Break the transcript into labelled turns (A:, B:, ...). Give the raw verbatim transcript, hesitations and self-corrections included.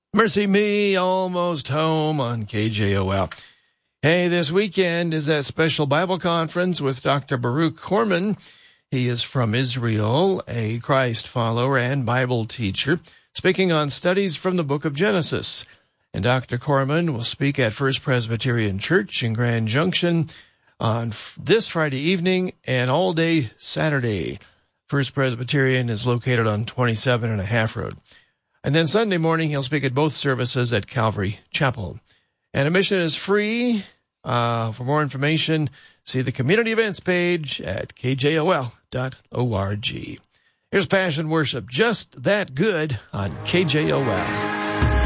A: Mercy me, almost home on K J O L. Hey, this weekend is that special Bible conference with Doctor Baruch Korman. He is from Israel, a Christ follower and Bible teacher, speaking on studies from the book of Genesis. And Doctor Korman will speak at First Presbyterian Church in Grand Junction on this Friday evening and all day Saturday. First Presbyterian is located on twenty-seven and a half Road. And then Sunday morning, he'll speak at both services at Calvary Chapel. And admission is free. Uh, for more information, see the community events page at k j o l dot org. Here's Passion Worship, just that good on K J O L.